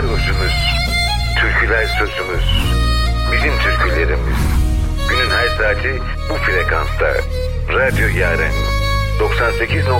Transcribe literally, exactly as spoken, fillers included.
şarkılar özümüz, türküler sözümüz. Bizim türkülerimiz. Günün her saati bu frekansta. Radyo Yaren doksan sekiz